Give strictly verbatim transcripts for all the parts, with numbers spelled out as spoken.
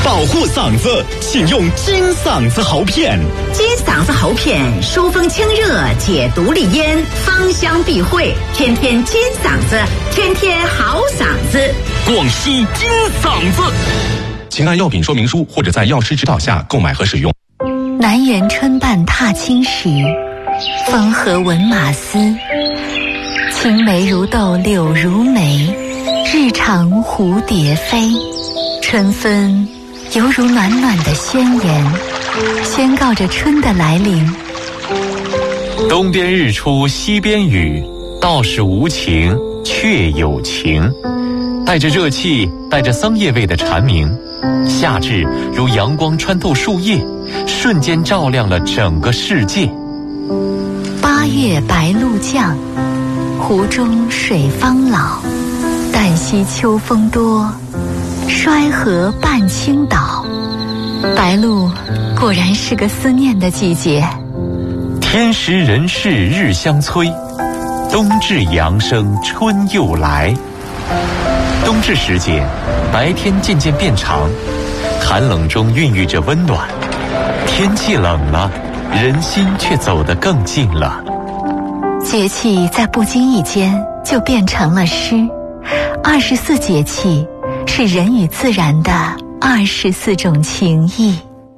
保护嗓子，请用金嗓子喉片。 金嗓子喉片疏风清热，解毒利咽，芳香避秽，天天金嗓子，天天好嗓子。 广西金嗓子，请按药品说明书或者在药师指导下购买和使用。 南园春半踏青时，风和闻马嘶。青梅如豆柳如眉，日长蝴蝶飞。春分犹如暖暖的宣言，宣告着春的来临。 东边日出西边雨，道是无晴却有晴。带着热气，带着桑叶味的蝉鸣，夏至如阳光穿透树叶，瞬间照亮了整个世界。 八月白露降，湖中水方老。旦夕秋风多，衰河半倾倒。白露果然是个思念的季节。 天时人事日相催，冬至阳生春又来。冬至时节，白天渐渐变长，寒冷中孕育着温暖。天气冷了，人心却走得更近了。 节气在不经意间就变成了诗。二十四节气是人与自然的二十四种情谊。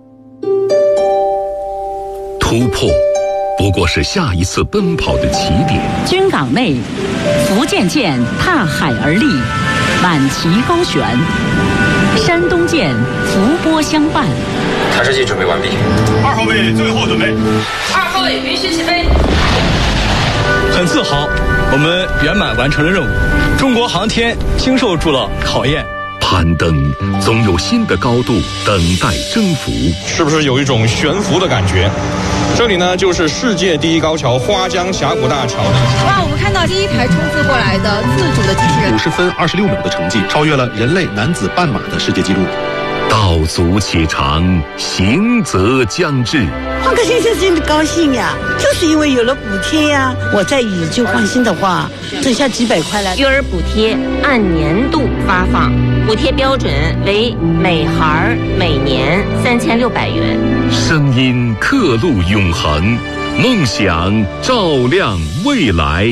突破不过是下一次奔跑的起点。 军港内，福建舰踏海而立，满旗高悬；山东舰伏波相伴。 弹射器准备完毕。 二号位最后准备。 二号位允许起飞。 很自豪，我们圆满完成了任务。中国航天经受住了考验。 攀登总有新的高度等待征服。 是不是有一种悬浮的感觉？这里呢，就是世界第一高桥花江峡谷大桥。 哇，我们看到第一台冲刺过来的自主的机器人， 五十分二十六秒的成绩，超越了人类男子半马的世界纪录。 道阻且长，行则将至。 换个先生真的高兴呀，就是因为有了补贴呀。我再以旧换新的话，挣下几百块来。 育儿补贴按年度发放，补贴标准为每孩每年三千六百元。 声音刻录永恒，梦想照亮未来。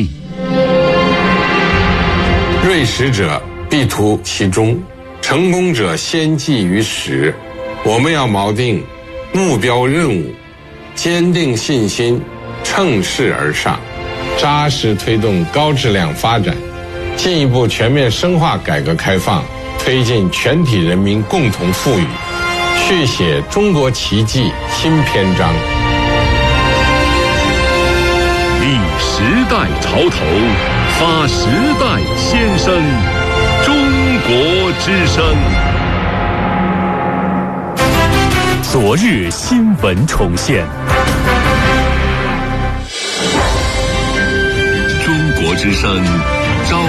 锐实者必图其中，成功者先记于始。我们要锚定目标任务，坚定信心，乘势而上，扎实推动高质量发展，进一步全面深化改革开放，推进全体人民共同富裕，续写中国奇迹新篇章。 立时代潮头，发时代先声，中国之声。 昨日新闻重现。 中国之声。